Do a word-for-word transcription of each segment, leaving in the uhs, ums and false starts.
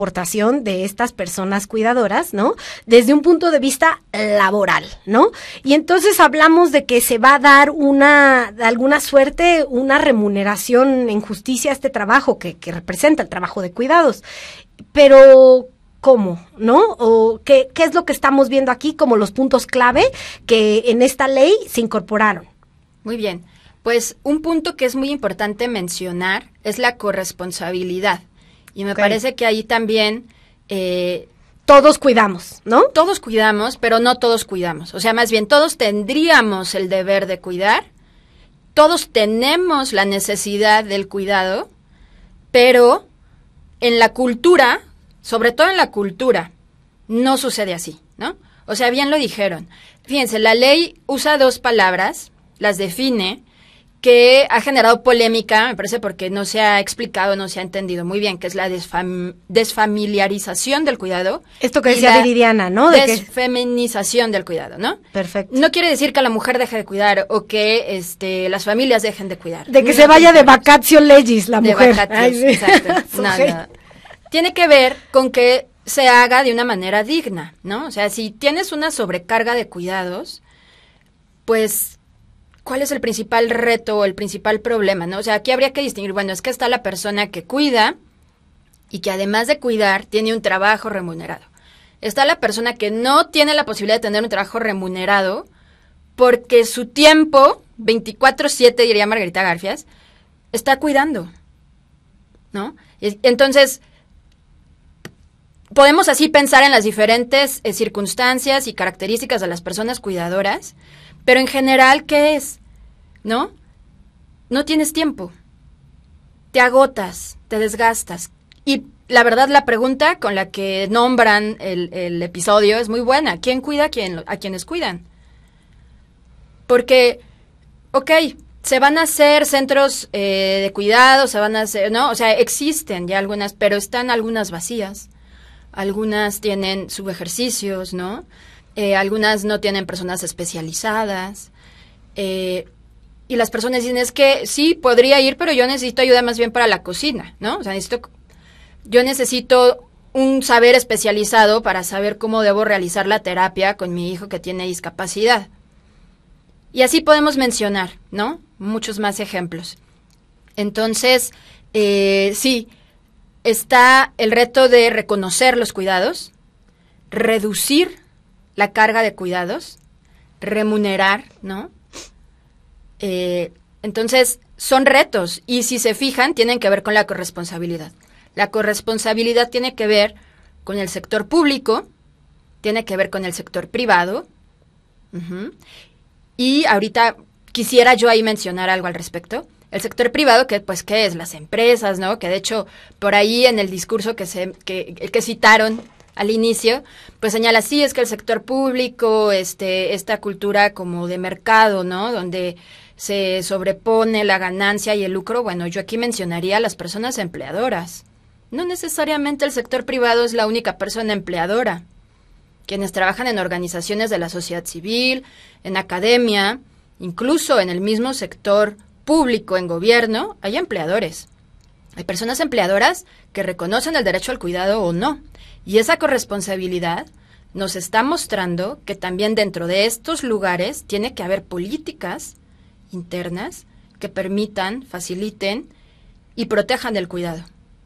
aportación de estas personas cuidadoras, ¿no? Desde un punto de vista laboral, ¿no? Y entonces hablamos de que se va a dar una, de alguna suerte, una remuneración en justicia a este trabajo que, que representa el trabajo de cuidados. Pero, ¿cómo? ¿No? ¿O qué, qué es lo que estamos viendo aquí como los puntos clave que en esta ley se incorporaron? Muy bien. Pues un punto que es muy importante mencionar es la corresponsabilidad. Y me okay. parece que ahí también... Eh, todos cuidamos, ¿no? Todos cuidamos, pero no todos cuidamos. O sea, más bien, todos tendríamos el deber de cuidar, todos tenemos la necesidad del cuidado, pero en la cultura, sobre todo en la cultura, no sucede así, ¿no? O sea, bien lo dijeron. Fíjense, la ley usa dos palabras, las define, que ha generado polémica, me parece, porque no se ha explicado, no se ha entendido muy bien, que es la desfam desfamiliarización del cuidado. Esto que decía Viridiana, ¿no? De desfeminización que... del cuidado, ¿no? Perfecto. No quiere decir que la mujer deje de cuidar o que este, las familias dejen de cuidar. De que no se vaya de vacatio legis la de mujer. Vacatio, Ay, sí. Exacto. No, no. Tiene que ver con que se haga de una manera digna, ¿no? O sea, si tienes una sobrecarga de cuidados, pues... ¿cuál es el principal reto o el principal problema, no? O sea, aquí habría que distinguir, bueno, es que está la persona que cuida y que además de cuidar tiene un trabajo remunerado. Está la persona que no tiene la posibilidad de tener un trabajo remunerado porque su tiempo, veinticuatro siete, diría Margarita Garfias, está cuidando, ¿no? Y, entonces, podemos así pensar en las diferentes eh, circunstancias y características de las personas cuidadoras, pero en general, ¿qué es? ¿No? No tienes tiempo. Te agotas, te desgastas. Y la verdad, la pregunta con la que nombran el, el episodio es muy buena. ¿Quién cuida a, quién, a quienes cuidan? Porque, ok, se van a hacer centros eh, de cuidado, se van a hacer, ¿no? O sea, existen ya algunas, pero están algunas vacías. Algunas tienen subejercicios, ¿no? Eh, algunas no tienen personas especializadas, eh, y las personas dicen, es que sí, podría ir, pero yo necesito ayuda más bien para la cocina, ¿no? O sea, necesito, yo necesito un saber especializado para saber cómo debo realizar la terapia con mi hijo que tiene discapacidad. Y así podemos mencionar, ¿no? Muchos más ejemplos. Entonces, eh, sí, está el reto de reconocer los cuidados, reducir la carga de cuidados, remunerar, ¿no? Eh, entonces, son retos, y si se fijan, tienen que ver con la corresponsabilidad. La corresponsabilidad tiene que ver con el sector público, tiene que ver con el sector privado, uh-huh. Y ahorita quisiera yo ahí mencionar algo al respecto. El sector privado, que pues, ¿qué es? Las empresas, ¿no? Que de hecho, por ahí en el discurso que se que, que citaron al inicio, pues señala, sí, es que el sector público, este, esta cultura como de mercado, ¿no? Donde se sobrepone la ganancia y el lucro. Bueno, yo aquí mencionaría a las personas empleadoras. No necesariamente el sector privado es la única persona empleadora. Quienes trabajan en organizaciones de la sociedad civil, en academia, incluso en el mismo sector público, en gobierno, hay empleadores. Hay personas empleadoras que reconocen el derecho al cuidado o no. Y esa corresponsabilidad nos está mostrando que también dentro de estos lugares tiene que haber políticas internas que permitan, faciliten y protejan el cuidado.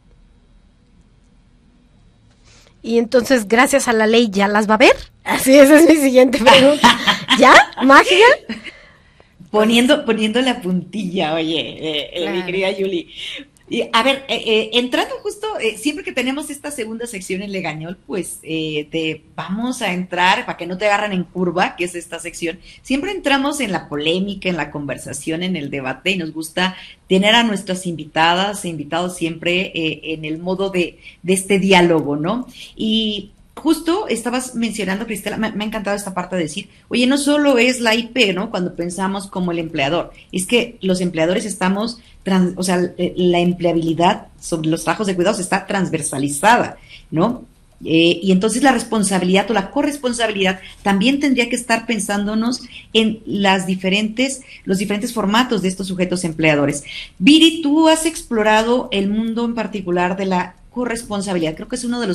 Y entonces, gracias a la ley, ¿ya las va a ver? Así, esa es mi siguiente pregunta. ¿Ya? ¿Magia? Poniendo, poniendo la puntilla, oye, eh, eh, claro. Mi querida Yuli. Y, a ver, eh, eh, entrando justo, eh, siempre que tenemos esta segunda sección en Legañol, pues eh, te vamos a entrar, para que no te agarran en curva, que es esta sección, siempre entramos en la polémica, en la conversación, en el debate, y nos gusta tener a nuestras invitadas e invitados siempre eh, en el modo de, de este diálogo, ¿no? Y justo estabas mencionando, Cristela, me, me ha encantado esta parte de decir, oye, no solo es la I P, ¿no? Cuando pensamos como el empleador, es que los empleadores estamos, trans, o sea, la empleabilidad sobre los trabajos de cuidados está transversalizada, ¿no? Eh, y entonces la responsabilidad o la corresponsabilidad también tendría que estar pensándonos en las diferentes, los diferentes formatos de estos sujetos empleadores. Viri, tú has explorado el mundo en particular de la corresponsabilidad. Creo que es uno de los